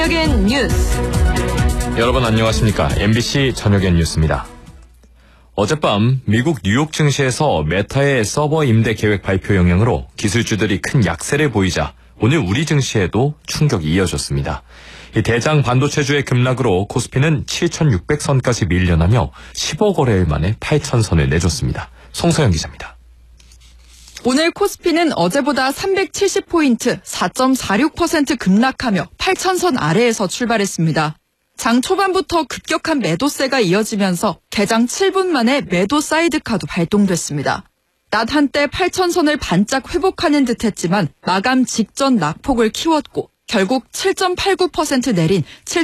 저녁엔 뉴스. 여러분 안녕하십니까? MBC 저녁엔 뉴스입니다. 어젯밤 미국 뉴욕 증시에서 메타의 서버 임대 계획 발표 영향으로 기술주들이 큰 약세를 보이자 오늘 우리 증시에도 충격이 이어졌습니다. 이 대장 반도체주의 급락으로 코스피는 7,600선까지 밀려나며 15거래일 만에 8,000선을 내줬습니다. 송서영 기자입니다. 오늘 코스피는 어제보다 370포인트, 4.46% 급락하며 8,000선 아래에서 출발했습니다. 장 초반부터 급격한 매도세가 이어지면서 개장 7분 만에 매도 사이드카도 발동됐습니다. 낮 한때 8,000선을 반짝 회복하는 듯했지만 마감 직전 낙폭을 키웠고 결국 7.89% 내린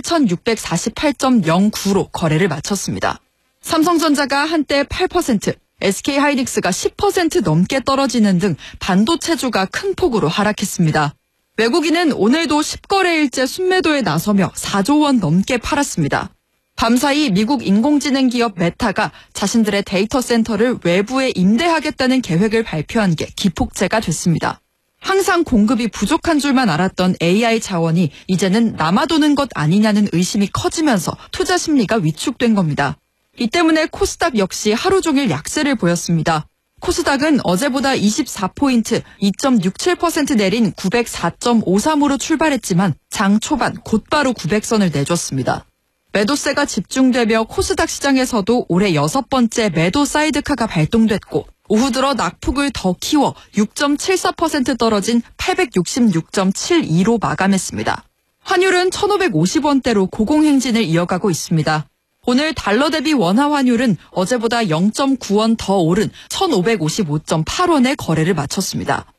7,648.09로 거래를 마쳤습니다. 삼성전자가 한때 8%, SK하이닉스가 10% 넘게 떨어지는 등 반도체주가 큰 폭으로 하락했습니다. 외국인은 오늘도 10거래일째 순매도에 나서며 4조 원 넘게 팔았습니다. 밤사이 미국 인공지능 기업 메타가 자신들의 데이터 센터를 외부에 임대하겠다는 계획을 발표한 게 기폭제가 됐습니다. 항상 공급이 부족한 줄만 알았던 AI 자원이 이제는 남아도는 것 아니냐는 의심이 커지면서 투자 심리가 위축된 겁니다. 이 때문에 코스닥 역시 하루 종일 약세를 보였습니다. 코스닥은 어제보다 24포인트, 2.67% 내린 904.53으로 출발했지만 장 초반 곧바로 900선을 내줬습니다. 매도세가 집중되며 코스닥 시장에서도 올해 6번째 매도 사이드카가 발동됐고 오후 들어 낙폭을 더 키워 6.74% 떨어진 866.72로 마감했습니다. 환율은 1,550원대로 고공행진을 이어가고 있습니다. 오늘 달러 대비 원화 환율은 어제보다 0.9원 더 오른 1,555.8원에 거래를 마쳤습니다.